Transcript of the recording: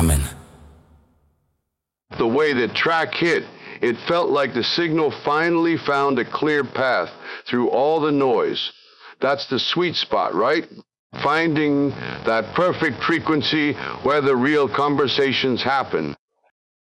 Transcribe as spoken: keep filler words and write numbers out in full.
coming. The way the track hit, it felt like the signal finally found a clear path through all the noise. That's the sweet spot, right? Finding that perfect frequency where the real conversations happen.